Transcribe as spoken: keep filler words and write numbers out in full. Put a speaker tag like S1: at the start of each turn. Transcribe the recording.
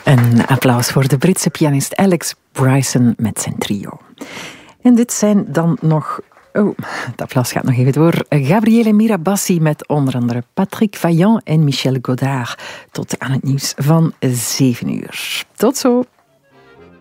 S1: Een applaus voor de Britse pianist Alex Bryson met zijn trio. En dit zijn dan nog... Oh, het applaus gaat nog even door. Gabriele Mirabassi met onder andere Patrick Vaillant en Michel Godard. Tot aan het nieuws van zeven uur. Tot zo.